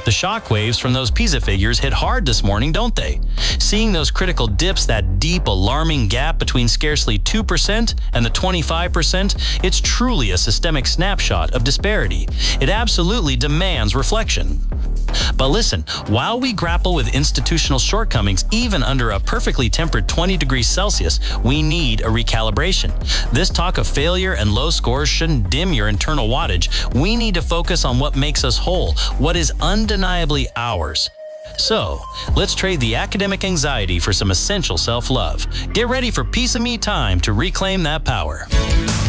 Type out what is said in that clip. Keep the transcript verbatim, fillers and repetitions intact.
The shockwaves from those PISA figures hit hard this morning, don't they? Seeing those critical dips, that deep, alarming gap between scarcely two percent and the twenty-five percent, it's truly a systemic snapshot of disparity. It absolutely demands reflection. But listen, while we grapple with institutional shortcomings, even under a perfectly tempered twenty degrees Celsius, we need a recalibration. This talk of failure and low scores shouldn't dim your internal wattage. We need to focus on what makes us whole, what is undeniably ours. So, let's trade the academic anxiety for some essential self-love. Get ready for Piece of Me time to reclaim that power.